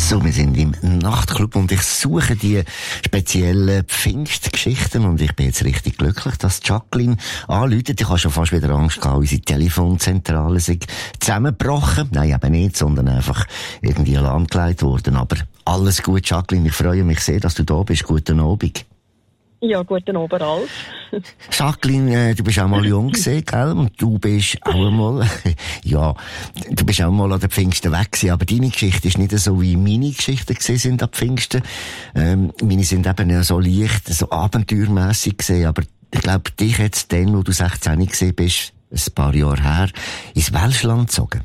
So, wir sind im Nachtclub und ich suche die speziellen Pfingstgeschichten und ich bin jetzt richtig glücklich, dass Jacqueline anruft. Ich habe schon fast wieder Angst gehabt, unsere Telefonzentrale sei zusammengebrochen. Nein, eben nicht, sondern einfach irgendwie lahmgelegt worden. Aber alles gut, Jacqueline. Ich freue mich sehr, dass du da bist. Guten Abend. Ja, guten Abend, Ralf. Jacqueline, du bist auch mal jung gewesen, gell? Und du bist auch einmal, ja, du bist auch mal an den Pfingsten weg gewesen, aber deine Geschichte ist nicht so, wie meine Geschichten gewesen sind an Pfingsten. Meine sind eben ja so leicht, so abenteuermässig gewesen, aber ich glaube, dich jetzt dann, wo du 16 gewesen bist, ein paar Jahre her, ins Welschland gezogen.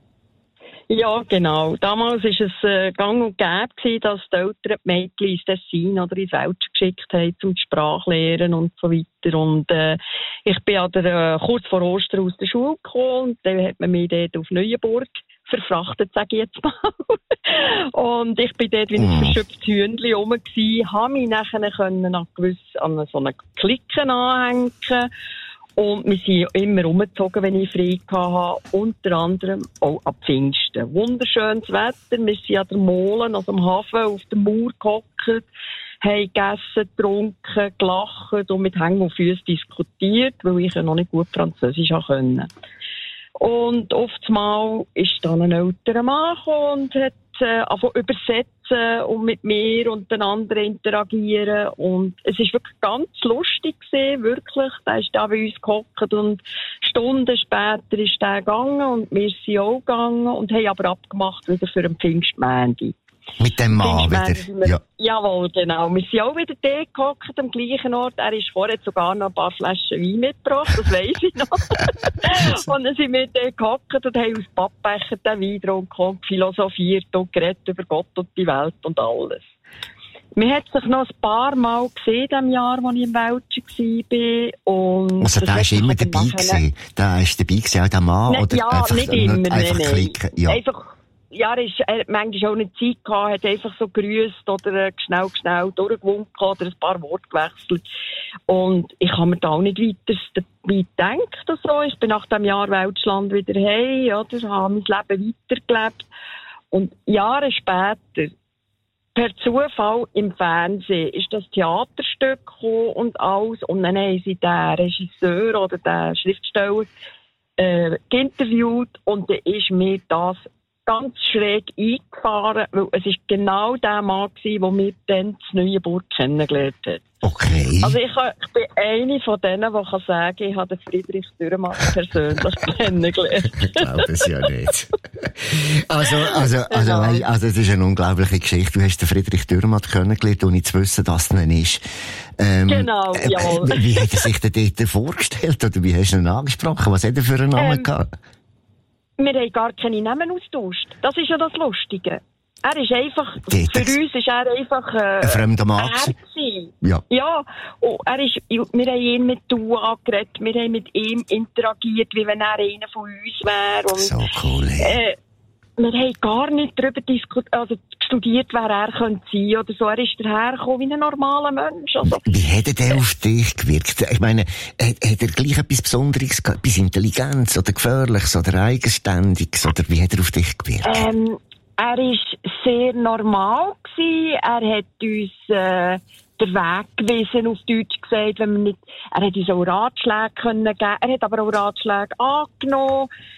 Ja, genau. Damals war es gang und gäbe, dass die Eltern die Mädchen ins Tessin oder ins Welschen geschickt haben, zum Sprachlehren und so weiter. Und ich bin kurz vor Ostern aus der Schule gekommen und dann hat man mich dort auf Neuenburg verfrachtet, sage ich jetzt mal. Und ich bin dort wie ein verschöpftes Hühnchen rum gewesen, habe mich nachher an so eine Clique anhängen. Und wir sind immer umgezogen, wenn ich frei hatte. Unter anderem auch ab Pfingsten. Wunderschönes Wetter. Wir sind an der Molen, also am Hafen, auf der Mauer gehockt, haben gegessen, getrunken, gelacht und mit Hängen und Füßen diskutiert, weil ich ja noch nicht gut Französisch konnte. Und oftmals ist dann ein älterer Mann gekommen und hat übersetzen und mit mir und den anderen interagieren. Und es ist wirklich ganz lustig gewesen, wirklich. Der ist da bei uns gehockt und Stunden später ist der gegangen und wir sind auch gegangen und haben aber abgemacht wieder für den Pfingstmontag. Mit dem Mann wieder? Ja. Jawohl, genau. Wir sind auch wieder dort gehockt, am gleichen Ort. Er ist vorher sogar noch ein paar Flaschen Wein mitgebracht, das weiss ich noch. Und dann sind wir dort gehockt und haben aus Pappbecher den Wein getrunken und philosophiert und geredet über Gott und die Welt und alles. Man hat sich noch ein paar Mal gesehen, in dem Jahr, als ich im Welschen war. Und also, der ist immer dabei gewesen? Der ist dabei gewesen, auch der Mann? Nein, oder ja, einfach, nicht immer, einfach nein. klicken? Ja. Ja, er hat manchmal auch nicht Zeit gehabt, hat einfach so gegrüßt oder schnell durchgewunken oder ein paar Worte gewechselt. Und ich habe mir da auch nicht weiter dabei gedacht oder so. Ich bin nach dem Jahr Welschland wieder heim, oder, habe mein Leben weitergelebt. Und Jahre später, per Zufall im Fernsehen, ist das Theaterstück gekommen und alles. Und dann haben sie den Regisseur oder den Schriftsteller interviewt und dann ist mir das ganz schräg eingefahren, weil es ist genau der Mann gewesen, der mir dann in Neuenburg kennengelernt hat. Okay. Also ich bin eine von denen, die kann sagen, ich habe den Friedrich Dürrenmatt persönlich kennengelernt. Ich glaube es ja nicht. Also, es ist eine unglaubliche Geschichte. Du hast den Friedrich Dürrenmatt kennengelernt, ohne zu wissen, dass er ist. Genau, jawohl. Wie hat er sich denn dort vorgestellt? Oder wie hast du ihn angesprochen? Was hat er für einen Namen gehabt? Wir haben gar keine Namen austauscht. Das ist ja das Lustige. Er ist einfach, für uns ist er einfach, ein fremder Mann. Ja. Ja. Und wir haben ihn mit Du angeredet, wir haben mit ihm interagiert, wie wenn er einer von uns wäre. Und, so cool, ey. Wir haben gar nicht darüber studiert, wer er könnte sein oder so. Er ist dahergekommen wie ein normaler Mensch. Also, wie hat er denn auf dich gewirkt? Ich meine, hat er gleich etwas Besonderes gehabt? Etwas Intelligenz oder Gefährliches oder Eigenständiges? Oder wie hat er auf dich gewirkt? Er war sehr normal gewesen. Er hat uns den Weg gewiesen, auf Deutsch gesagt, wenn man nicht, er hat uns auch Ratschläge können geben. Er hat aber auch Ratschläge angenommen.